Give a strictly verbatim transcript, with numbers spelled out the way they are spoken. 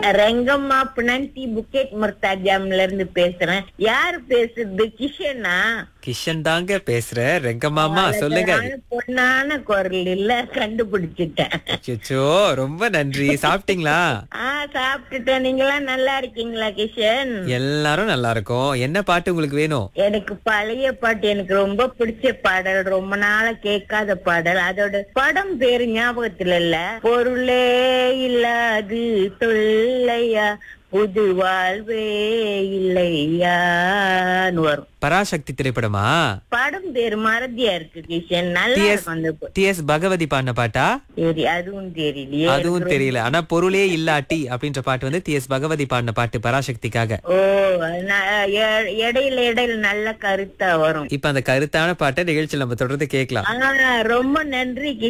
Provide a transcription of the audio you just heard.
ரெங்கம்மா பினான்சி புக்கெட் முர்தாஜாம்ல இருந்து பேசுறேன். யாரு பேசுறது? கிஷனா? கிஷன் தாங்க பேசுறேன். ரெங்கம்மாமா சொல்லுங்க. அழகான பொண்ணான குரல் இல்ல, கண்டுபிடிச்சிட்டேன். அச்சோ, ரொம்ப நன்றி. சாப்பிட்டீங்களா? ஆ, சாப்பிட்டுட்டேன். நீங்களாம் நல்லா இருக்கீங்களா கிஷன்? எல்லாரும் நல்லா இருக்கும். என்ன பாட்டு உங்களுக்கு வேணும்? எனக்கு பழைய பாட்டு எனக்கு ரொம்ப பிடிச்ச பாடல், ரொம்ப நாளா கேட்காத பாடல். அதோட படம் பேரு ஞாபகத்துல இல்ல. பொருளே இல்லாது தொல்லையா புது வாழ்வே இல்லையான்னு வரும். பராசக்தி திரைப்படமா? படம் பேரு மறதியா இருக்கு கிஷன். நல்லா இருக்கும் அந்த பா- டி எஸ் பகவதி பாடின பாட்டா? சரி, அதுவும் தெரியலையே. அதுவும் தெரியல. ஆனா பொருளே இல்லாட்டி அப்படின்ற பாட்டு வந்து டி எஸ் பகவதி பாடின பாட்டு பராசக்திக்காக. ஓ, ந- எ- இடையில இடையில நல்ல கருத்தா வரும். இப்ப அந்த கருத்தான பாட்டை நிகழ்ச்சியில் நம்ம தொடர்ந்து கேட்கலாம். ஆ, ரொம்ப நன்றி.